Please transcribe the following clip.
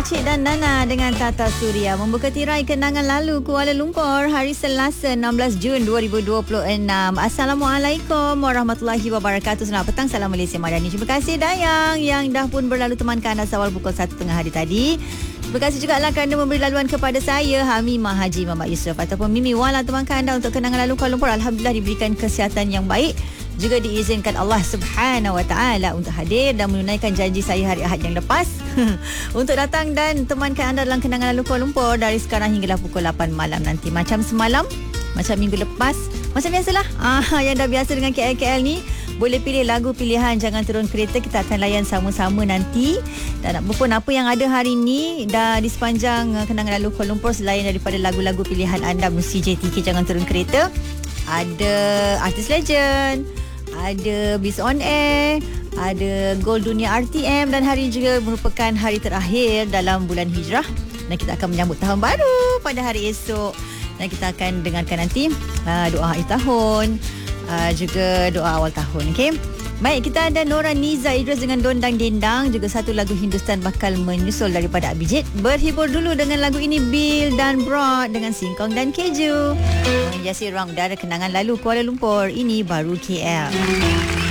Cik dan Nana dengan Tata Surya membuka tirai kenangan lalu Kuala Lumpur hari Selasa 16 Jun 2026. Assalamualaikum warahmatullahi wabarakatuh. Selamat petang, salam Malaysia Madani. Terima kasih Dayang yang dah pun berlalu temankan anda awal pukul 1.30 hari tadi. Terima kasih juga lah kerana memberi laluan kepada saya Hamimah Haji Muhammad Yusof ataupun Mimi Wala temankan anda untuk kenangan lalu Kuala Lumpur. Alhamdulillah diberikan kesihatan yang baik, juga diizinkan Allah Subhanahu Wa Taala untuk hadir dan menunaikan janji saya hari Ahad yang lepas untuk datang dan temankan anda dalam kenangan lalu Kuala Lumpur dari sekarang hinggalah pukul 8 malam nanti. Macam semalam, macam minggu lepas, macam biasalah. Yang dah biasa dengan KL ni, boleh pilih lagu pilihan Jangan Turun Kereta. Kita akan layan sama-sama nanti. Dan apapun apa yang ada hari ni dah di sepanjang kenangan lalu Kuala Lumpur, selain daripada lagu-lagu pilihan anda mesti JTK Jangan Turun Kereta, ada Artis Legend, ada Bis On Air, ada Gold Dunia RTM, dan hari juga merupakan hari terakhir dalam bulan Hijrah dan kita akan menyambut tahun baru pada hari esok. Dan kita akan dengarkan nanti doa akhir tahun, juga doa awal tahun. Okey. Baik, kita ada Nora Niza Idris dengan Dondang Dendang, juga satu lagu Hindustan bakal menyusul daripada Abhijit. Berhibur dulu dengan lagu ini Bill dan Broad dengan Singkong dan Keju, menghiasi ruang udara kenangan lalu Kuala Lumpur. Ini baru KL.